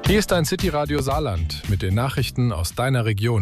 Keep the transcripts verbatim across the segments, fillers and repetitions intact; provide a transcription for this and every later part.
Hier ist dein City Radio Saarland mit den Nachrichten aus deiner Region.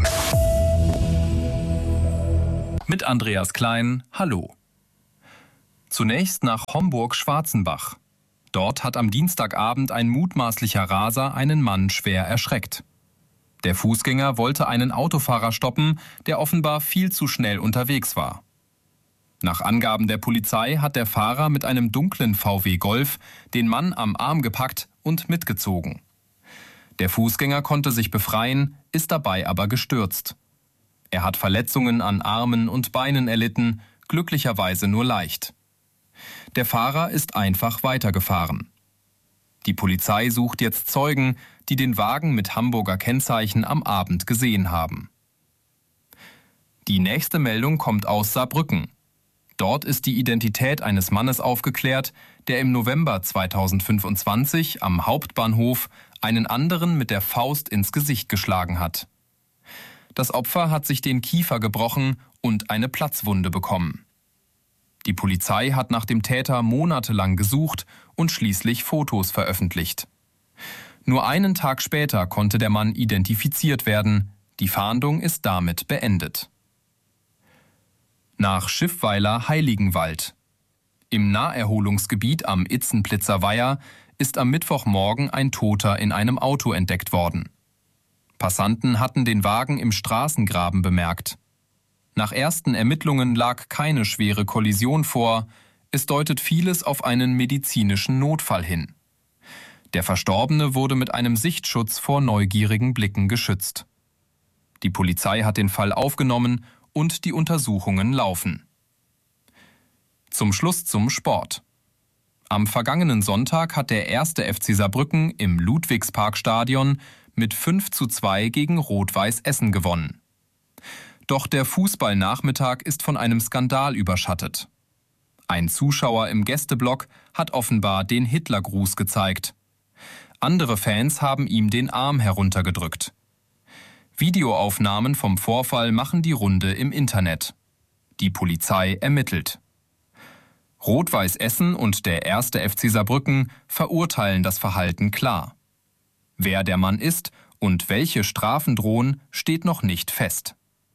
Mit Andreas Klein, hallo. Zunächst nach Homburg-Schwarzenbach. Dort hat am Dienstagabend ein mutmaßlicher Raser einen Mann schwer erschreckt. Der Fußgänger wollte einen Autofahrer stoppen, der offenbar viel zu schnell unterwegs war. Nach Angaben der Polizei hat der Fahrer mit einem dunklen V W Golf den Mann am Arm gepackt und mitgezogen. Der Fußgänger konnte sich befreien, ist dabei aber gestürzt. Er hat Verletzungen an Armen und Beinen erlitten, glücklicherweise nur leicht. Der Fahrer ist einfach weitergefahren. Die Polizei sucht jetzt Zeugen, die den Wagen mit Hamburger Kennzeichen am Abend gesehen haben. Die nächste Meldung kommt aus Saarbrücken. Dort ist die Identität eines Mannes aufgeklärt, der im November zweitausendfünfundzwanzig am Hauptbahnhof einen anderen mit der Faust ins Gesicht geschlagen hat. Das Opfer hat sich den Kiefer gebrochen und eine Platzwunde bekommen. Die Polizei hat nach dem Täter monatelang gesucht und schließlich Fotos veröffentlicht. Nur einen Tag später konnte der Mann identifiziert werden. Die Fahndung ist damit beendet. Nach Schiffweiler Heiligenwald. Im Naherholungsgebiet am Itzenplitzer Weiher ist am Mittwochmorgen ein Toter in einem Auto entdeckt worden. Passanten hatten den Wagen im Straßengraben bemerkt. Nach ersten Ermittlungen lag keine schwere Kollision vor. Es deutet vieles auf einen medizinischen Notfall hin. Der Verstorbene wurde mit einem Sichtschutz vor neugierigen Blicken geschützt. Die Polizei hat den Fall aufgenommen und die Untersuchungen laufen. Zum Schluss zum Sport. Am vergangenen Sonntag hat der erste F C Saarbrücken im Ludwigsparkstadion mit fünf zu zwei gegen Rot-Weiß Essen gewonnen. Doch der Fußballnachmittag ist von einem Skandal überschattet. Ein Zuschauer im Gästeblock hat offenbar den Hitlergruß gezeigt. Andere Fans haben ihm den Arm heruntergedrückt. Videoaufnahmen vom Vorfall machen die Runde im Internet. Die Polizei ermittelt. Rot-Weiß Essen und der erste F C Saarbrücken verurteilen das Verhalten klar. Wer der Mann ist und welche Strafen drohen, steht noch nicht fest.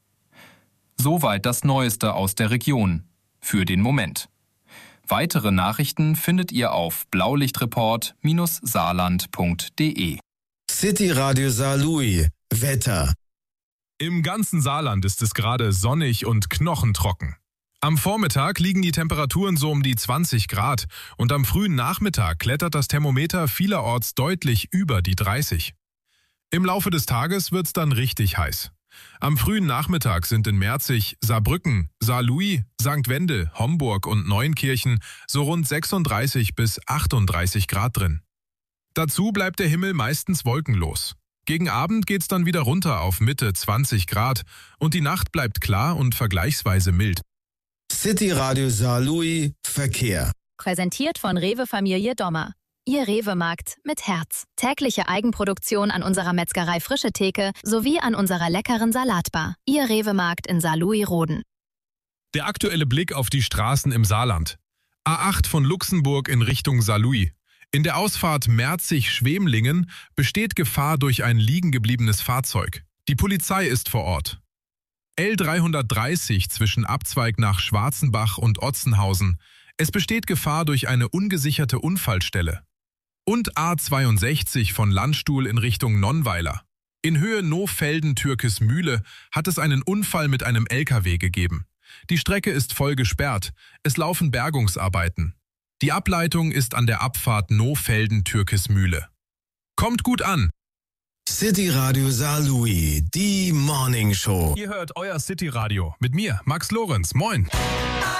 Soweit das Neueste aus der Region. Für den Moment. Weitere Nachrichten findet ihr auf blaulichtreport Bindestrich saarland punkt de. City Radio Saarlouis. Wetter. Im ganzen Saarland ist es gerade sonnig und knochentrocken. Am Vormittag liegen die Temperaturen so um die zwanzig Grad und am frühen Nachmittag klettert das Thermometer vielerorts deutlich über die dreißig. Im Laufe des Tages wird's dann richtig heiß. Am frühen Nachmittag sind in Merzig, Saarbrücken, Saarlouis, Sankt Wendel, Homburg und Neunkirchen so rund sechsunddreißig bis achtunddreißig Grad drin. Dazu bleibt der Himmel meistens wolkenlos. Gegen Abend geht's dann wieder runter auf Mitte zwanzig Grad und die Nacht bleibt klar und vergleichsweise mild. City Radio Saarlouis Verkehr. Präsentiert von Rewe Familie Dommer. Ihr Rewe-Markt mit Herz. Tägliche Eigenproduktion an unserer Metzgerei Frische Theke sowie an unserer leckeren Salatbar. Ihr Rewe-Markt in Saarlouis-Roden. Der aktuelle Blick auf die Straßen im Saarland. A acht von Luxemburg in Richtung Saarlouis. In der Ausfahrt Merzig-Schwemlingen besteht Gefahr durch ein liegengebliebenes Fahrzeug. Die Polizei ist vor Ort. L dreihundertdreißig zwischen Abzweig nach Schwarzenbach und Otzenhausen. Es besteht Gefahr durch eine ungesicherte Unfallstelle. Und A zweiundsechzig von Landstuhl in Richtung Nonnweiler. In Höhe Nohfelden-Türkismühle hat es einen Unfall mit einem L K W gegeben. Die Strecke ist voll gesperrt. Es laufen Bergungsarbeiten. Die Ableitung ist an der Abfahrt Nohfelden-Türkismühle. Kommt gut an! City Radio Saarlouis, die Morning Show. Ihr hört euer City Radio mit mir, Max Lorenz. Moin!